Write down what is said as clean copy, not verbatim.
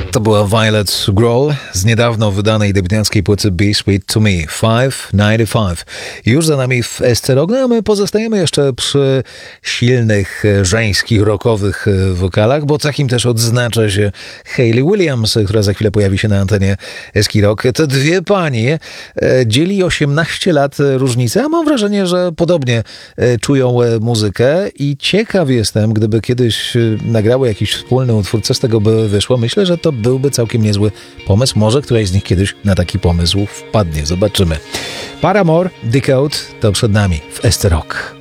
To była Violet Grohl z niedawno wydanej debiutanckiej płyty Be Sweet To Me 595. Już za nami w Esterogno, a my pozostajemy jeszcze przy silnych, żeńskich, rockowych wokalach, bo takim też odznacza się Hayley Williams, która za chwilę pojawi się na antenie Eski Rock. Te dwie panie dzieli 18 lat różnicy, a mam wrażenie, że podobnie czują muzykę i ciekaw jestem, gdyby kiedyś nagrały jakiś wspólny utwór, co z tego by wyszło. Myślę, że to byłby całkiem niezły pomysł. Może któraś z nich kiedyś na taki pomysł wpadnie. Zobaczymy. Paramore, Decode to przed nami w Ester Rock.